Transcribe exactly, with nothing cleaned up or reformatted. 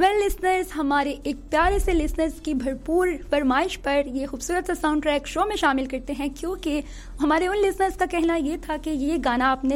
well listeners, हमारे एक प्यारे से लिसनर्स की भरपूर फरमाइश पर ये खूबसूरत सा साउंड ट्रैक शो में शामिल करते हैं, क्योंकि हमारे उन लिसनर्स का कहना ये था कि ये गाना आपने